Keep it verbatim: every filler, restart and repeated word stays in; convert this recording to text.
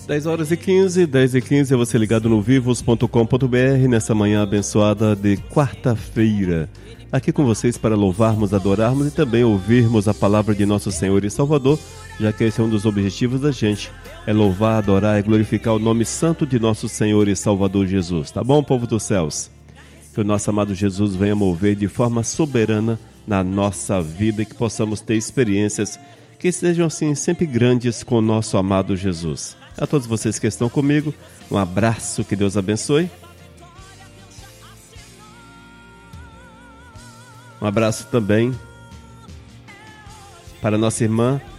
dez horas e quinze, dez e quinze, é você ligado no vivos ponto com ponto b r nessa manhã abençoada de quarta-feira. Aqui com vocês para louvarmos, adorarmos e também ouvirmos a palavra de nosso Senhor e Salvador, já que esse é um dos objetivos da gente, é louvar, adorar e glorificar o nome santo de nosso Senhor e Salvador Jesus. Tá bom, povo dos céus? Que o nosso amado Jesus venha mover de forma soberana na nossa vida e que possamos ter experiências que sejam assim sempre grandes com o nosso amado Jesus. A todos vocês que estão comigo, um abraço, que Deus abençoe. Um abraço também para nossa irmã